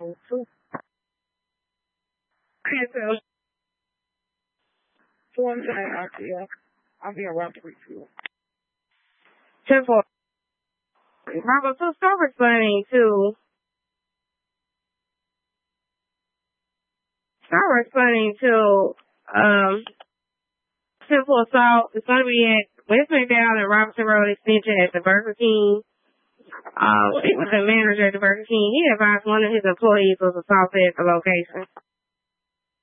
too. Can't tell. So one time I'll be around 3-2. 10-4. Bravo 2 start responding to. Start responding to 10-4 assault. It's going to be at West McDowell and Robinson Road Extension at the Burger King. He was the manager at the Burger King. He advised one of his employees was assaulted at the location.